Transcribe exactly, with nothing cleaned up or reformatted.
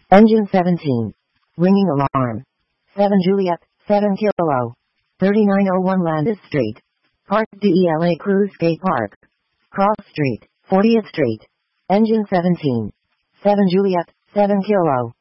Engine seventeen. Ringing alarm. seven Juliet, seven Kilo. thirty-nine oh one Landis Street. Park D E L A Cruz Skate Park. Cross Street, fortieth Street. Engine seventeen. seven Juliet, seven Kilo.